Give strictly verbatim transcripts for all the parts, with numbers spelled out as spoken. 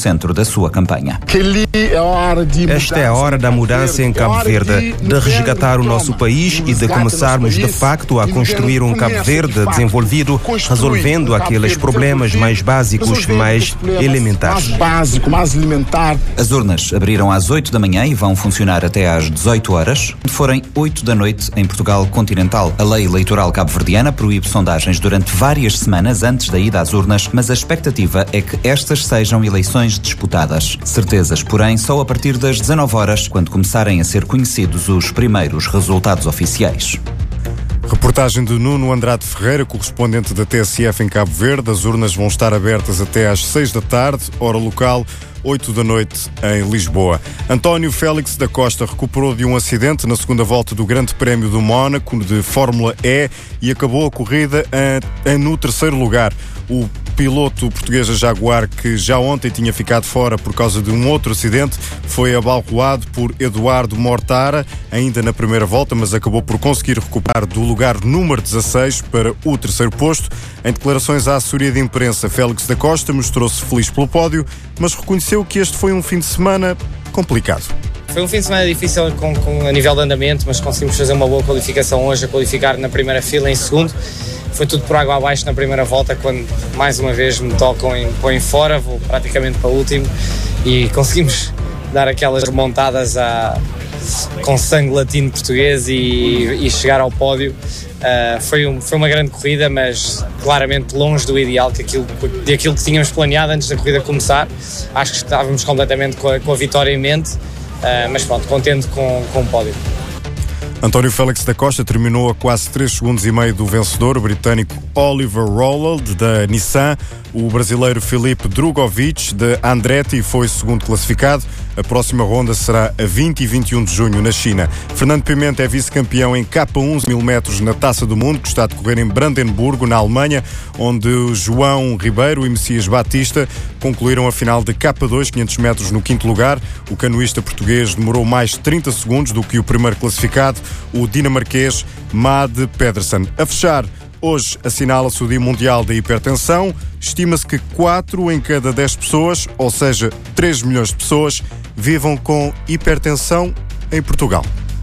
centro da sua campanha. Esta é a hora da mudança em Cabo Verde, de resgatar o nosso país e de começarmos de facto a construir um Cabo Verde desenvolvido, resolvendo aqueles problemas mais básicos, mais elementares. As urnas abriram às oito da manhã e vão funcionar até às dezoito horas. Forem oito da noite em Portugal continental. A lei eleitoral cabo-verdiana proíbe sondagens durante várias semanas antes da ida às urnas, mas a expectativa é que estas sejam eleições disputadas. Certezas, porém, só a partir das dezanove horas, quando começarem a ser conhecidos os primeiros resultados oficiais. Reportagem de Nuno Andrade Ferreira, correspondente da T S F em Cabo Verde. As urnas vão estar abertas até às seis da tarde, hora local, oito da noite em Lisboa. António Félix da Costa recuperou de um acidente na segunda volta do Grande Prémio do Mónaco de Fórmula E e acabou a corrida a, a, no terceiro lugar. O piloto português da Jaguar, que já ontem tinha ficado fora por causa de um outro acidente, foi abalroado por Eduardo Mortara, ainda na primeira volta, mas acabou por conseguir recuperar do lugar número dezasseis para o terceiro posto. Em declarações à assessoria de imprensa, Félix da Costa mostrou-se feliz pelo pódio, mas reconheceu que este foi um fim de semana complicado. Foi um fim de semana difícil com, com, a nível de andamento, mas conseguimos fazer uma boa qualificação hoje, a qualificar na primeira fila, em segundo. Foi tudo por água abaixo na primeira volta, quando mais uma vez me tocam em, põem fora, vou praticamente para o último e conseguimos dar aquelas remontadas a, com sangue latino português e, e chegar ao pódio. Uh, foi, um, foi uma grande corrida, mas claramente longe do ideal, que aquilo, de aquilo que tínhamos planeado antes da corrida começar. Acho que estávamos completamente com a, com a vitória em mente, uh, mas pronto, contente com, com o pódio. António Félix da Costa terminou a quase três segundos e meio do vencedor, o britânico Oliver Rowland, da Nissan. O brasileiro Filipe Drugovich, da Andretti, foi segundo classificado. A próxima ronda será a vinte e vinte e um de junho, na China. Fernando Pimenta é vice-campeão em K um mil metros na Taça do Mundo, que está a decorrer em Brandenburgo, na Alemanha, onde João Ribeiro e Messias Batista concluíram a final de K dois, quinhentos metros no quinto lugar. O canoísta português demorou mais trinta segundos do que o primeiro classificado, o dinamarquês Made Pedersen. A fechar, hoje assinala-se o Dia Mundial da Hipertensão. Estima-se que quatro em cada dez pessoas, ou seja, três milhões de pessoas, vivam com hipertensão em Portugal.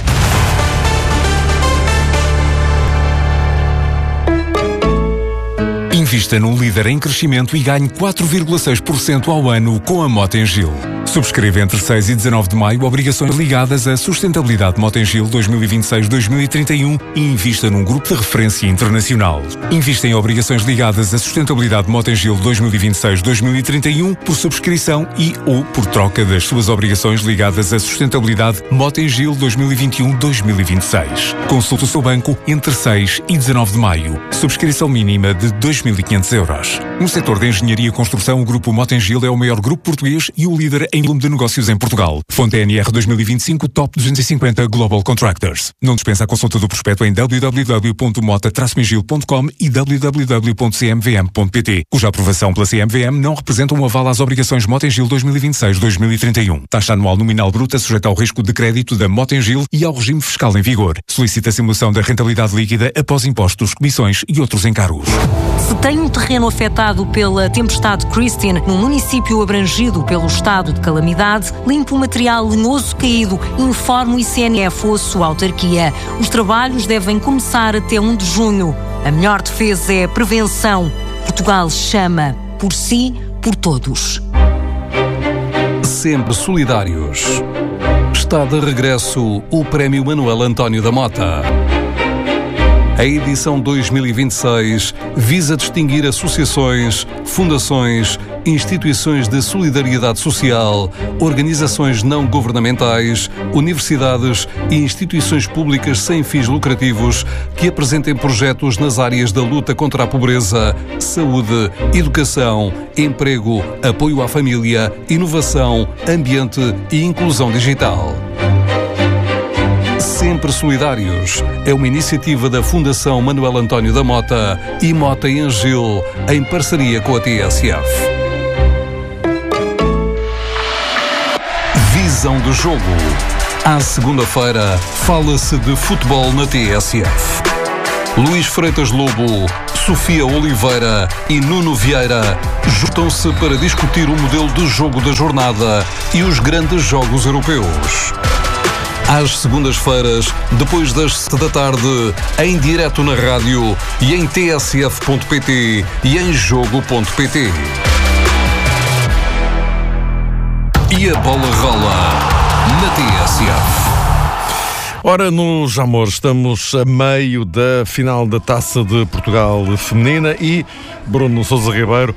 Invista num líder em crescimento e ganhe quatro vírgula seis por cento ao ano com a Motengil. Subscreva entre seis e dezanove de maio obrigações ligadas à sustentabilidade Motengil dois mil e vinte e seis a dois mil e trinta e um e invista num grupo de referência internacional. Invista em obrigações ligadas à sustentabilidade Motengil dois mil e vinte e seis a dois mil e trinta e um por subscrição e ou por troca das suas obrigações ligadas à sustentabilidade Motengil dois mil e vinte e um a dois mil e vinte e seis. Consulte o seu banco entre seis e dezanove de maio. Subscrição mínima de dois mil e quinhentos euros. No setor da engenharia e construção, o grupo Motengil é o maior grupo português e o líder em volume de negócios em Portugal. Fonte N R dois mil e vinte e cinco Top duzentos e cinquenta Global Contractors. Não dispensa a consulta do prospecto em w w w ponto mota mengil ponto com e w w w ponto c m v m ponto p t, cuja aprovação pela C M V M não representa um aval às obrigações Motengil dois mil e vinte e seis a dois mil e trinta e um. Taxa anual nominal bruta sujeita ao risco de crédito da Motengil e ao regime fiscal em vigor. Solicita a simulação da rentabilidade líquida após impostos, comissões e outros encargos. Se tem um terreno afetado pela tempestade Christine num município abrangido pelo estado de calamidade, limpe o material lenhoso caído, informe o I C N F ou a sua autarquia. Os trabalhos devem começar até um de junho. A melhor defesa é a prevenção. Portugal chama por si, por todos. Sempre solidários. Está de regresso o Prémio Manuel António da Mota. A edição dois mil e vinte e seis visa distinguir associações, fundações, instituições de solidariedade social, organizações não governamentais, universidades e instituições públicas sem fins lucrativos que apresentem projetos nas áreas da luta contra a pobreza, saúde, educação, emprego, apoio à família, inovação, ambiente e inclusão digital. Sempre Solidários é uma iniciativa da Fundação Manuel António da Mota e Mota em Gil, em parceria com a T S F. Visão do jogo. À segunda-feira, fala-se de futebol na T S F. Luís Freitas Lobo, Sofia Oliveira e Nuno Vieira juntam-se para discutir o modelo de jogo da jornada e os grandes jogos europeus. Às segundas-feiras, depois das sete da tarde, em direto na rádio e em t s f ponto p t e em jogo ponto p t. E a bola rola na T S F. Ora, no Jamor, estamos a meio da final da Taça de Portugal feminina e Bruno Sousa Ribeiro